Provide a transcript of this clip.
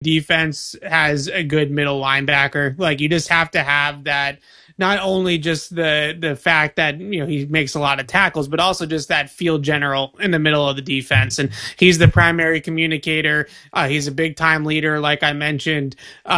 defense has a good middle linebacker. Like you just have to have that. Not only just the fact that he makes a lot of tackles, but also just that field general in the middle of the defense, and he's the primary communicator. He's a big time leader, like I mentioned.